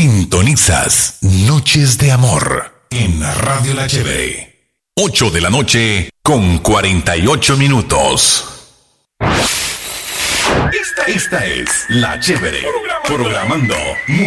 Sintonizas Noches de Amor en Radio La Chévere. 8 de la noche con 48 minutos. Esta es La Chévere, programando